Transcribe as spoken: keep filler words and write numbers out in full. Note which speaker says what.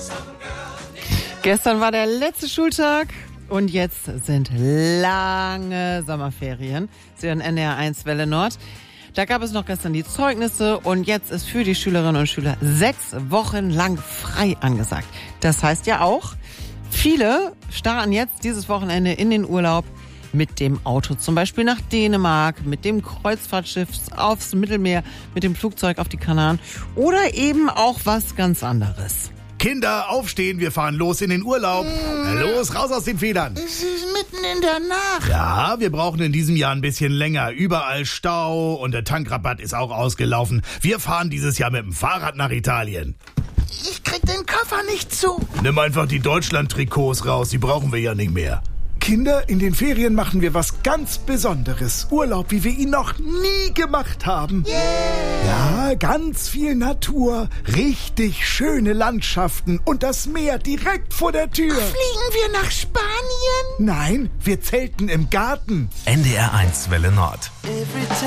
Speaker 1: Gestern war der letzte Schultag und jetzt sind lange Sommerferien. Sie hören N D R eins Welle Nord. Da gab es noch gestern die Zeugnisse und jetzt ist für die Schülerinnen und Schüler sechs Wochen lang frei angesagt. Das heißt ja auch, viele starten jetzt dieses Wochenende in den Urlaub mit dem Auto, zum Beispiel nach Dänemark, mit dem Kreuzfahrtschiff aufs Mittelmeer, mit dem Flugzeug auf die Kanaren oder eben auch was ganz anderes.
Speaker 2: Kinder, aufstehen, wir fahren los in den Urlaub. Na los, raus aus den Federn.
Speaker 3: Es ist mitten in der Nacht.
Speaker 2: Ja, wir brauchen in diesem Jahr ein bisschen länger. Überall Stau und der Tankrabatt ist auch ausgelaufen. Wir fahren dieses Jahr mit dem Fahrrad nach Italien.
Speaker 3: Ich krieg den Koffer nicht zu.
Speaker 2: Nimm einfach die Deutschland-Trikots raus, die brauchen wir ja nicht mehr.
Speaker 4: Kinder, in den Ferien machen wir was ganz Besonderes. Urlaub, wie wir ihn noch nie gemacht haben.
Speaker 3: Yeah.
Speaker 4: Ja, ganz viel Natur, richtig schöne Landschaften und das Meer direkt vor der Tür.
Speaker 3: Fliegen wir nach Spanien?
Speaker 4: Nein, wir zelten im Garten.
Speaker 5: N D R eins Welle Nord.